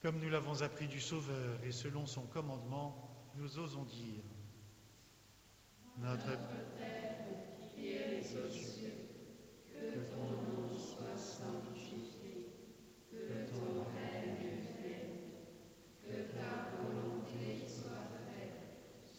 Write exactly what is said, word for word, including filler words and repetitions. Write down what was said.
Comme nous l'avons appris du Sauveur et selon son commandement, nous osons dire: Notre Père qui es aux cieux,